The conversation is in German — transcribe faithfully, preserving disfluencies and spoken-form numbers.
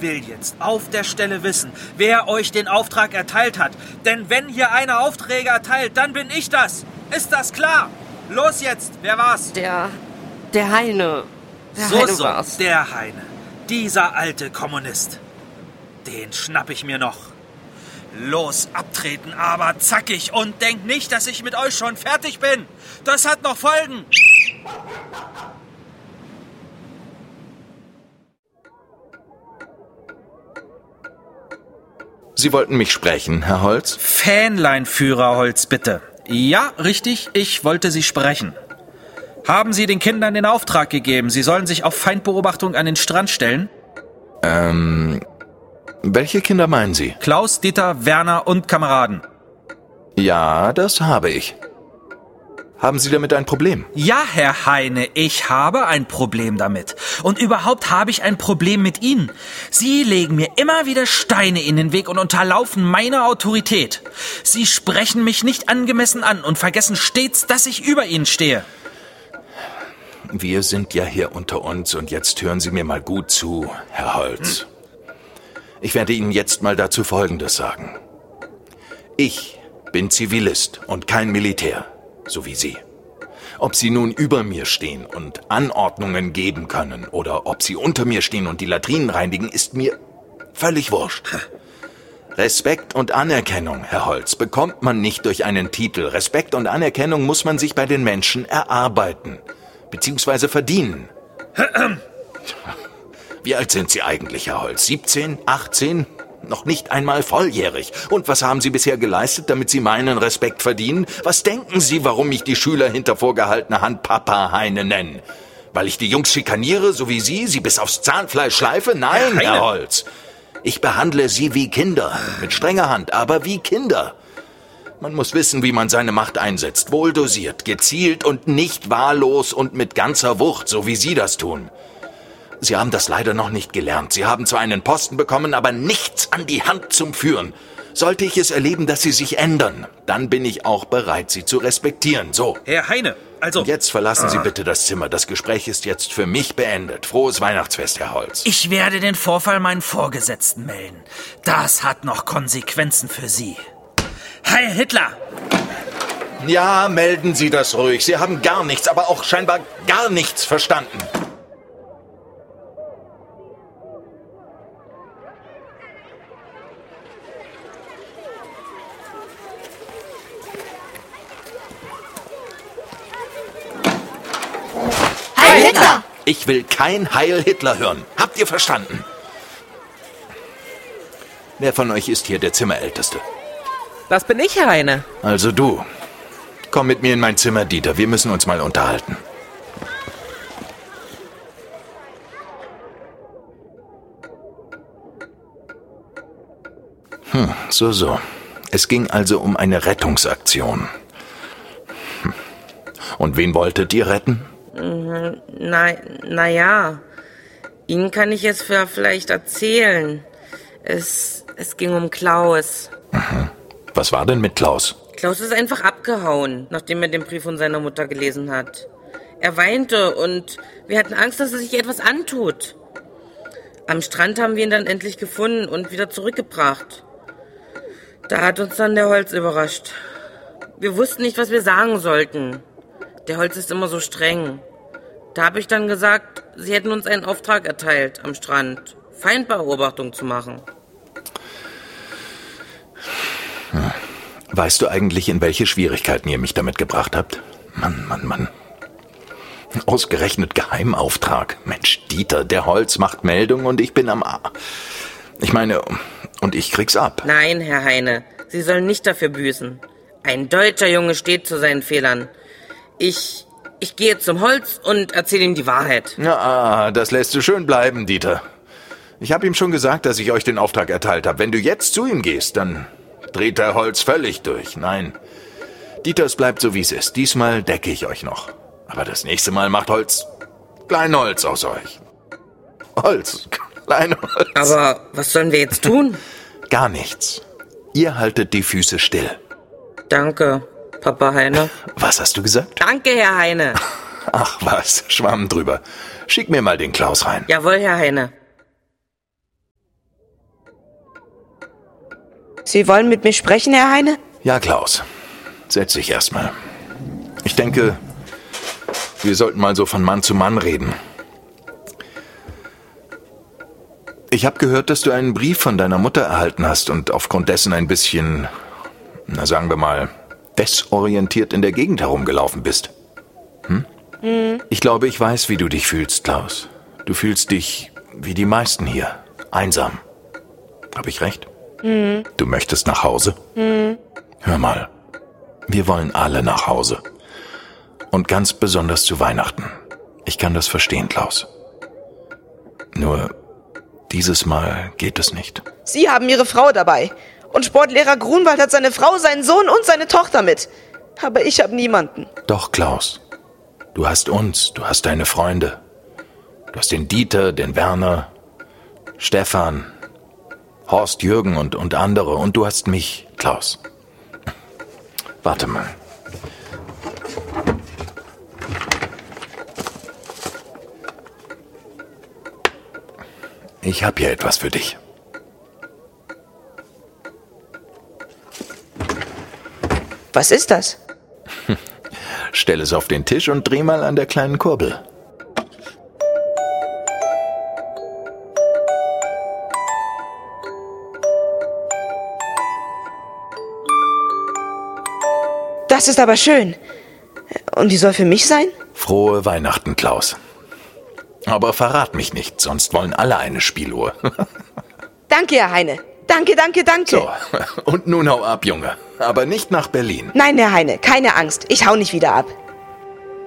will jetzt auf der Stelle wissen, wer euch den Auftrag erteilt hat. Denn wenn hier einer Aufträge erteilt, dann bin ich das. Ist das klar? Los jetzt, wer war's? Der, der Heine. Der so, Heine so, war's. Der Heine. Dieser alte Kommunist. Den schnapp ich mir noch. Los, abtreten, aber zackig. Und denkt nicht, dass ich mit euch schon fertig bin. Das hat noch Folgen. Sie wollten mich sprechen, Herr Holz? Fähnleinführer Holz, bitte. Ja, richtig, ich wollte Sie sprechen. Haben Sie den Kindern den Auftrag gegeben, sie sollen sich auf Feindbeobachtung an den Strand stellen? Ähm, welche Kinder meinen Sie? Klaus, Dieter, Werner und Kameraden. Ja, das habe ich. Haben Sie damit ein Problem? Ja, Herr Heine, ich habe ein Problem damit. Und überhaupt habe ich ein Problem mit Ihnen. Sie legen mir immer wieder Steine in den Weg und unterlaufen meine Autorität. Sie sprechen mich nicht angemessen an und vergessen stets, dass ich über Ihnen stehe. Wir sind ja hier unter uns und jetzt hören Sie mir mal gut zu, Herr Holz. Ich werde Ihnen jetzt mal dazu Folgendes sagen. Ich bin Zivilist und kein Militär. So wie Sie. Ob Sie nun über mir stehen und Anordnungen geben können oder ob Sie unter mir stehen und die Latrinen reinigen, ist mir völlig wurscht. Respekt und Anerkennung, Herr Holz, bekommt man nicht durch einen Titel. Respekt und Anerkennung muss man sich bei den Menschen erarbeiten, beziehungsweise verdienen. Wie alt sind Sie eigentlich, Herr Holz? siebzehn, achtzehn? Noch nicht einmal volljährig. Und was haben Sie bisher geleistet, damit Sie meinen Respekt verdienen? Was denken Sie, warum mich die Schüler hinter vorgehaltener Hand Papa Heine nennen? Weil ich die Jungs schikaniere, so wie Sie, sie bis aufs Zahnfleisch schleife? Nein, Herr, Herr Holz. Ich behandle Sie wie Kinder. Mit strenger Hand, aber wie Kinder. Man muss wissen, wie man seine Macht einsetzt. Wohldosiert, gezielt und nicht wahllos und mit ganzer Wucht, so wie Sie das tun. Sie haben das leider noch nicht gelernt. Sie haben zwar einen Posten bekommen, aber nichts an die Hand zum Führen. Sollte ich es erleben, dass Sie sich ändern, dann bin ich auch bereit, Sie zu respektieren. So. Herr Heine, also... Jetzt verlassen Sie bitte das Zimmer. Das Gespräch ist jetzt für mich beendet. Frohes Weihnachtsfest, Herr Holz. Ich werde den Vorfall meinen Vorgesetzten melden. Das hat noch Konsequenzen für Sie. Heil Hitler! Ja, melden Sie das ruhig. Sie haben gar nichts, aber auch scheinbar gar nichts verstanden. Heil Hitler! Ich will kein Heil Hitler hören. Habt ihr verstanden? Wer von euch ist hier der Zimmerälteste? Das bin ich, Herr Heine. Also du. Komm mit mir in mein Zimmer, Dieter. Wir müssen uns mal unterhalten. Hm, so, so. Es ging also um eine Rettungsaktion. Hm. Und wen wolltet ihr retten? Na, na ja, Ihnen kann ich es vielleicht erzählen. Es, es ging um Klaus. Mhm. Was war denn mit Klaus? Klaus ist einfach abgehauen, nachdem er den Brief von seiner Mutter gelesen hat. Er weinte und wir hatten Angst, dass er sich etwas antut. Am Strand haben wir ihn dann endlich gefunden und wieder zurückgebracht. Da hat uns dann der Holz überrascht. Wir wussten nicht, was wir sagen sollten. Der Holz ist immer so streng. Da habe ich dann gesagt, sie hätten uns einen Auftrag erteilt, am Strand Feindbeobachtung zu machen. Hm. Weißt du eigentlich, in welche Schwierigkeiten ihr mich damit gebracht habt? Mann, Mann, Mann. Ausgerechnet Geheimauftrag. Mensch, Dieter, der Holz macht Meldung und ich bin am A. Ich meine, und ich krieg's ab. Nein, Herr Heine, Sie sollen nicht dafür büßen. Ein deutscher Junge steht zu seinen Fehlern. Ich, ich gehe zum Holz und erzähle ihm die Wahrheit. Ja, das lässt du schön bleiben, Dieter. Ich habe ihm schon gesagt, dass ich euch den Auftrag erteilt habe. Wenn du jetzt zu ihm gehst, dann dreht der Holz völlig durch. Nein, Dieter, es bleibt so, wie es ist. Diesmal decke ich euch noch. Aber das nächste Mal macht Holz Kleinholz aus euch. Holz, Kleinholz. Aber was sollen wir jetzt tun? Gar nichts. Ihr haltet die Füße still. Danke, Papa Heine. Was hast du gesagt? Danke, Herr Heine. Ach was, Schwamm drüber. Schick mir mal den Klaus rein. Jawohl, Herr Heine. Sie wollen mit mir sprechen, Herr Heine? Ja, Klaus. Setz dich erstmal. Ich denke, wir sollten mal so von Mann zu Mann reden. Ich habe gehört, dass du einen Brief von deiner Mutter erhalten hast und aufgrund dessen ein bisschen, na sagen wir mal, desorientiert in der Gegend herumgelaufen bist. Hm? Mhm. Ich glaube, ich weiß, wie du dich fühlst, Klaus. Du fühlst dich wie die meisten hier, einsam. Habe ich recht? Mhm. Du möchtest nach Hause? Mhm. Hör mal, wir wollen alle nach Hause. Und ganz besonders zu Weihnachten. Ich kann das verstehen, Klaus. Nur, dieses Mal geht es nicht. Sie haben Ihre Frau dabei. Und Sportlehrer Grunwald hat seine Frau, seinen Sohn und seine Tochter mit. Aber ich habe niemanden. Doch, Klaus. Du hast uns, du hast deine Freunde. Du hast den Dieter, den Werner, Stefan, Horst, Jürgen und, und andere. Und du hast mich, Klaus. Warte mal. Ich habe hier etwas für dich. Was ist das? Stell es auf den Tisch und dreh mal an der kleinen Kurbel. Das ist aber schön. Und die soll für mich sein? Frohe Weihnachten, Klaus. Aber verrat mich nicht, sonst wollen alle eine Spieluhr. Danke, Herr Heine. Danke, danke, danke. So, und nun hau ab, Junge. Aber nicht nach Berlin. Nein, Herr Heine, keine Angst. Ich hau nicht wieder ab.